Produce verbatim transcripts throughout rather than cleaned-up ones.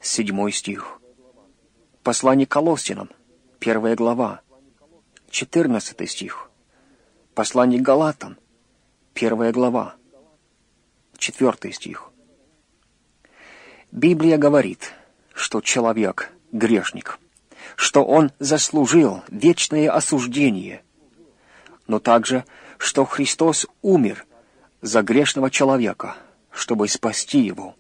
седьмой стих. Послание к Колоссянам, первая глава, четырнадцатый стих. Послание к Галатам, первая глава, четвертый стих. Библия говорит, что человек — грешник, что он заслужил вечное осуждение, но также, что Христос умер за грешного человека, чтобы спасти его.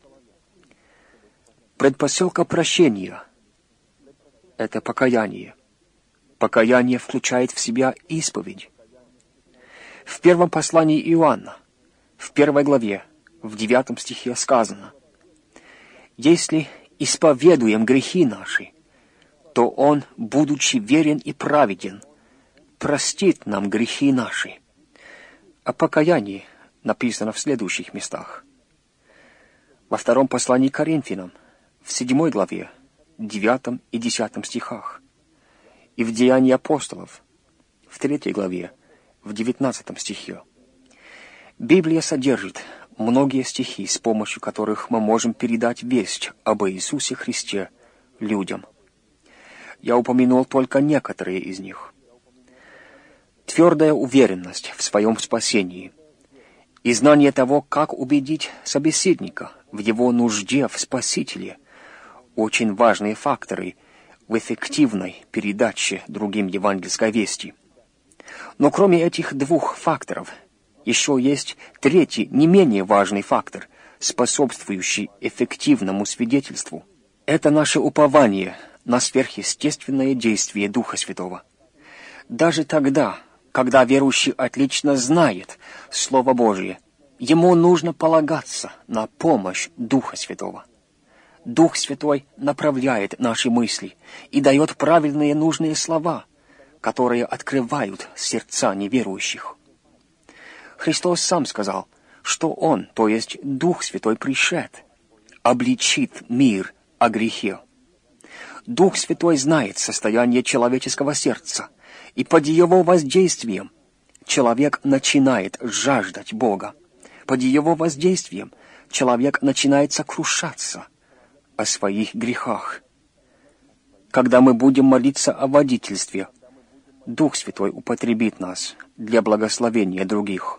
Предпосылка прощения — это покаяние. Покаяние включает в себя исповедь. В первом послании Иоанна, в первой главе, в девятом стихе сказано: «Если исповедуем грехи наши, то Он, будучи верен и праведен, простит нам грехи наши». О покаянии написано в следующих местах. Во втором послании к Коринфянам, в седьмой главе, девятом и десятом стихах, и в Деянии апостолов, в третьей главе, в девятнадцатом стихе. Библия содержит многие стихи, с помощью которых мы можем передать весть об Иисусе Христе людям. Я упомянул только некоторые из них. Твердая уверенность в своем спасении и знание того, как убедить собеседника в его нужде в Спасителе, очень важные факторы в эффективной передаче другим евангельской вести. Но кроме этих двух факторов, еще есть третий, не менее важный фактор, способствующий эффективному свидетельству. Это наше упование на сверхъестественное действие Духа Святого. Даже тогда, когда верующий отлично знает Слово Божие, ему нужно полагаться на помощь Духа Святого. Дух Святой направляет наши мысли и дает правильные нужные слова, которые открывают сердца неверующих. Христос сам сказал, что Он, то есть Дух Святой, пришед, обличит мир о грехе. Дух Святой знает состояние человеческого сердца, и под Его воздействием человек начинает жаждать Бога. Под Его воздействием человек начинает сокрушаться о своих грехах. Когда мы будем молиться о водительстве, Дух Святой употребит нас для благословения других.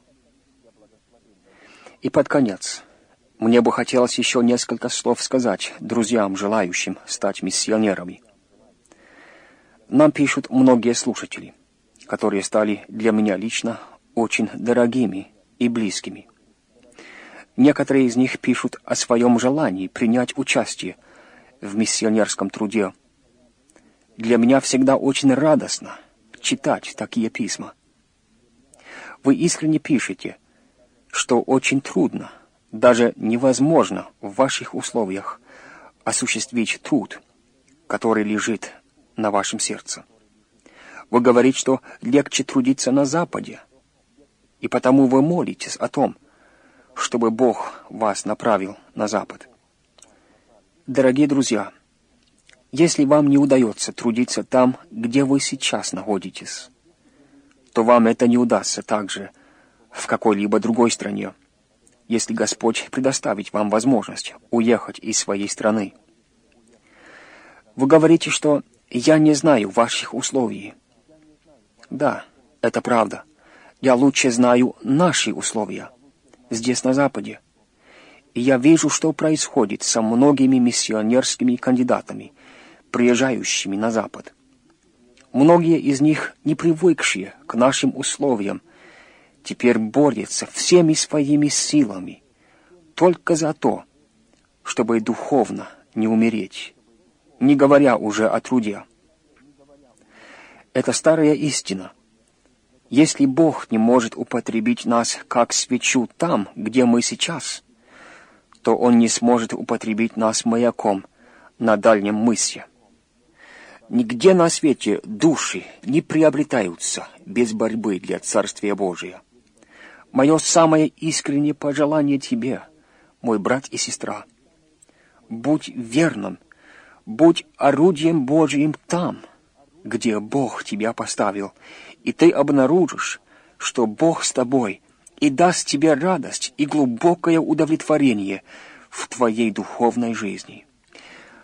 И под конец, мне бы хотелось еще несколько слов сказать друзьям, желающим стать миссионерами. Нам пишут многие слушатели, которые стали для меня лично очень дорогими и близкими. Некоторые из них пишут о своем желании принять участие в миссионерском труде. Для меня всегда очень радостно читать такие письма. Вы искренне пишете, что очень трудно, даже невозможно в ваших условиях осуществить труд, который лежит на вашем сердце. Вы говорите, что легче трудиться на Западе, и потому вы молитесь о том, чтобы Бог вас направил на Запад. Дорогие друзья, если вам не удается трудиться там, где вы сейчас находитесь, то вам это не удастся также в какой-либо другой стране, если Господь предоставит вам возможность уехать из своей страны. Вы говорите, что «я не знаю ваших условий». Да, это правда. Я лучше знаю наши условия здесь, на Западе. И я вижу, что происходит со многими миссионерскими кандидатами, приезжающими на Запад. Многие из них, не привыкшие к нашим условиям, теперь борются всеми своими силами только за то, чтобы духовно не умереть, не говоря уже о труде. Это старая истина. Если Бог не может употребить нас как свечу там, где мы сейчас, то Он не сможет употребить нас маяком на дальнем мысе. Нигде на свете души не приобретаются без борьбы для Царствия Божия. Мое самое искреннее пожелание тебе, мой брат и сестра: будь верным, будь орудием Божьим там, где Бог тебя поставил, и ты обнаружишь, что Бог с тобой и даст тебе радость и глубокое удовлетворение в твоей духовной жизни.